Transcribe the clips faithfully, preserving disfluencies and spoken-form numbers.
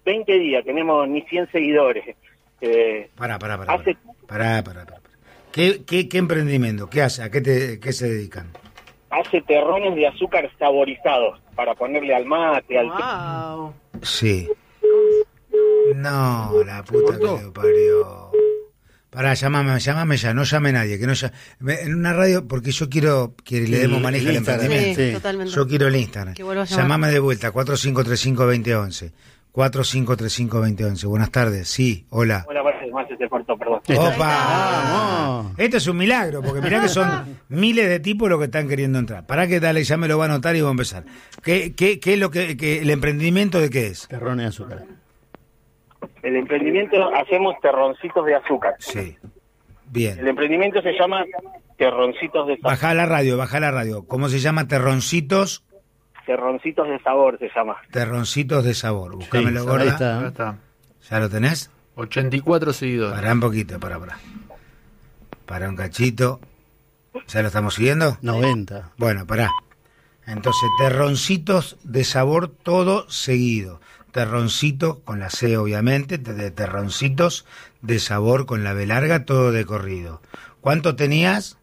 veinte días, tenemos ni cien seguidores. Eh, pará, pará, pará, hace... pará, pará, pará. ¿Qué, qué, ¿Qué emprendimiento? ¿Qué hace? ¿A qué, te, qué se dedican? Hace terrones de azúcar saborizados para ponerle al mate, al... Wow. Sí. No, la puta que lo parió. Pará, llamame, llamame ya, no llame nadie, que no llame. En una radio, porque yo quiero que le demos manejo al emprendimiento. Sí, totalmente. Yo quiero el Instagram. Llamame de vuelta, cuatro cinco tres cinco, dos cero once. cuatro cinco tres cinco, dos cero once. Buenas tardes, sí, hola. Hola, buenas más se cortó, perdón. ¡Opa! Esto es un milagro, porque mirá que son miles de tipos los que están queriendo entrar. Pará que dale, ya me lo va a anotar y voy a empezar. ¿Qué, qué, qué es lo que, que el emprendimiento de qué es? Terrones de azúcar. El emprendimiento, hacemos terroncitos de azúcar. Sí, bien. El emprendimiento se llama Terroncitos de Sabor. Bajá la radio, bajá la radio. ¿Cómo se llama? Terroncitos. Terroncitos de Sabor se llama. Terroncitos de Sabor. Búscamelo, Sí, gorda. ahí está. Acá está. ¿Ya lo tenés? ochenta y cuatro seguidores. Pará un poquito, pará, pará. Pará un cachito. ¿Ya lo estamos siguiendo? noventa. Bueno, pará. Entonces, terroncitos de sabor todo seguido. Terroncito con la C, obviamente, de terroncitos de sabor con la B larga, todo de corrido. ¿Cuánto tenías?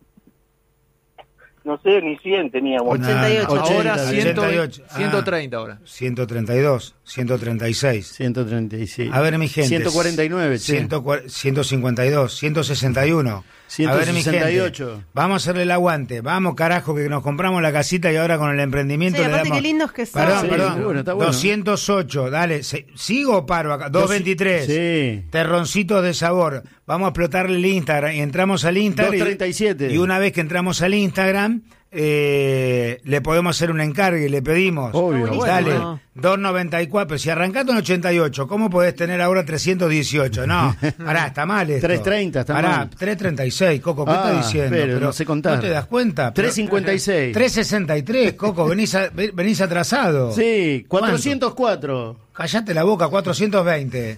No sé, ni cien teníamos. ochenta y ocho. Ahora ochenta, ciento, ochenta y ocho. ciento treinta ahora. ciento treinta y dos, ciento treinta y seis. ciento treinta y seis. A ver, mi gente. ciento cuarenta y nueve, che. ciento cincuenta y dos, ciento sesenta y uno. A ver, mi ciento sesenta y gente. ocho. Vamos a hacerle el aguante. Vamos, carajo, que nos compramos la casita y ahora con el emprendimiento Sí, le aparte damos... qué lindos que son. Perdón, Sí, perdón. está bueno, está bueno. doscientos ocho, dale. Se- ¿Sigo o paro acá? doscientos veintitrés. Sí. Terroncitos de sabor. Vamos a explotarle el Instagram. Y entramos al Instagram. doscientos treinta y siete. Y una vez que entramos al Instagram, eh, le podemos hacer un encargue. Le pedimos. Obvio, bueno. Dale. Bueno. doscientos noventa y cuatro. Si arrancaste en ochenta y ocho, ¿cómo podés tener ahora trescientos dieciocho? No, pará, está mal esto. trescientos treinta, está pará, mal. trescientos treinta y seis, Coco, ¿qué Ah, estás diciendo? pero no sé contar. ¿No te das cuenta? trescientos cincuenta y seis. trescientos sesenta y tres, Coco, venís, a- venís atrasado. Sí, cuatrocientos cuatro. Callate la boca, cuatrocientos veinte.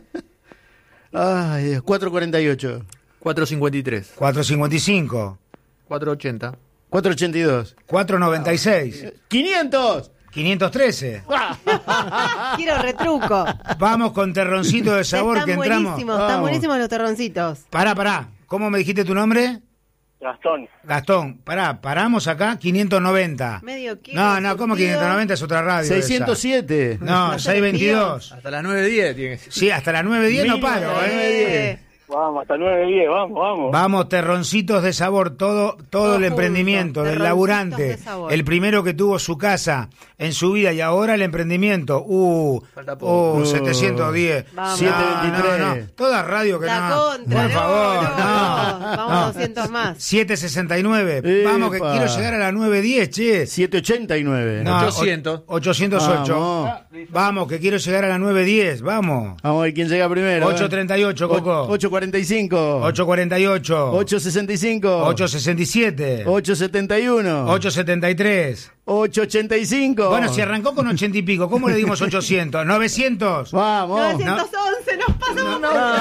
Ay, Dios, cuatrocientos cuarenta y ocho. cuatrocientos cincuenta y tres. cuatrocientos cincuenta y cinco. cuatrocientos ochenta. cuatrocientos ochenta y dos. cuatrocientos noventa y seis. quinientos. quinientos trece. Quiero retruco. Vamos con terroncito de sabor Están que entramos. buenísimos, están Vamos. buenísimos los terroncitos. Pará, pará. ¿Cómo me dijiste tu nombre? Gastón. Gastón, pará, paramos acá, quinientos noventa. Medio kilo No, no, ¿cómo surtido. quinientos noventa es otra radio? seiscientos esa? siete. No, seiscientos veintidós. Hasta las nueve diez tiene que ser. Sí, hasta las nueve diez no Mil paro, ¿eh? Eh, Vamos, hasta nueve diez, vamos, vamos. Vamos, terroncitos de sabor, todo, todo Todo el junto, emprendimiento del terroncitos laburante, de sabor. el primero que tuvo su casa en su vida y ahora el emprendimiento, uh, Falta poco. uh Uh, setecientos diez, Vamos. setecientos veintitrés. no, no, toda radio que La no, contra, por no, favor, no, no, no. Vamos no. doscientos más. setecientos sesenta y nueve, Epa. vamos que quiero llegar a las nueve diez, che. setecientos ochenta y nueve. No, ochocientos. o- ochocientos ocho. Vamos. Vamos, que quiero llegar a las nueve diez, vamos. Vamos a ver quién llega primero. ochocientos treinta y ocho, Coco. ochocientos cuarenta y cinco. ochocientos cuarenta y ocho. ochocientos sesenta y cinco. ochocientos sesenta y siete. ochocientos setenta y uno. ochocientos setenta y tres. ochocientos ochenta y cinco. Bueno, si arrancó con ochenta y pico, ¿cómo le dimos ochocientos? ¿novecientos? Vamos. novecientos once, nos pasamos.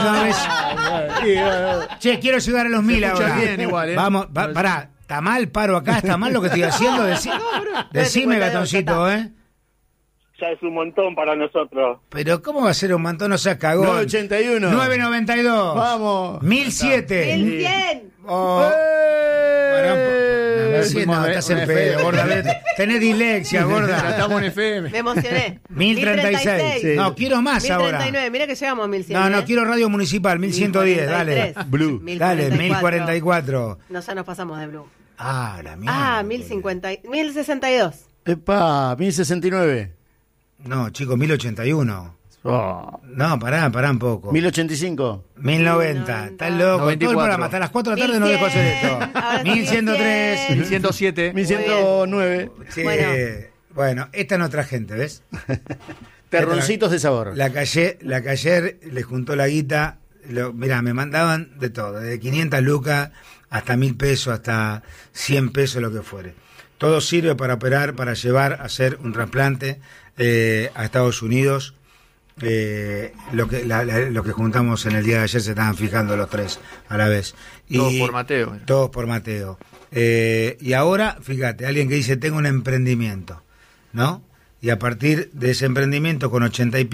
Noves- Che, quiero llegar a los mil escucha ahora. bien igual, ¿eh? Vamos, va- pará, ¿está mal paro acá? ¿Está mal lo que estoy haciendo? Decí- decime, Gatoncito, ¿eh? Ya es un montón para nosotros. Pero ¿cómo va a ser un montón? No seas cagón. novecientos ochenta y uno. novecientos noventa y dos. Vamos. mil siete. El cien. Oh. Pará un po- No, mil cien, no, Fuimos estás un en F pedo, M. gorda. Ves, tenés dislexia, Ya gorda. estamos en F M. Me emocioné. mil treinta y seis. Sí. No, quiero más ahora. mil treinta y nueve, mira que llegamos a mil cien. No, no, ¿eh? quiero radio municipal, mil ciento diez, dale. mil cuarenta y tres. Blue. Dale, mil cuarenta y cuatro. No, ya nos pasamos de Blue. Ah, la mierda. Ah, mil cincuenta, y- mil sesenta y dos. Epa, mil sesenta y nueve. No, chicos, mil ochenta y uno. Oh. No, pará, pará un poco. mil ochenta y cinco. mil noventa. Estás loco. noventa y Todo el cuatro. programa, hasta las cuatro de la tarde no dejo hacer esto. Ahora sí, mil ciento tres. cien. mil ciento siete. mil ciento nueve. Sí, Bueno. bueno, esta es nuestra gente, ¿ves? Terroncitos de sabor. La calle, la que ayer le juntó la guita. Lo, mirá, me mandaban de todo, de quinientas lucas hasta mil pesos, hasta cien pesos, lo que fuere. Todo sirve para operar, para llevar a hacer un trasplante eh, a Estados Unidos. Eh, lo que la- la- lo que juntamos en el día de ayer se estaban fijando los tres a la vez. Y, Todos por Mateo. Todos por Mateo. Eh, y ahora, fíjate, alguien que dice, tengo un emprendimiento, ¿no? Y a partir de ese emprendimiento con ochenta y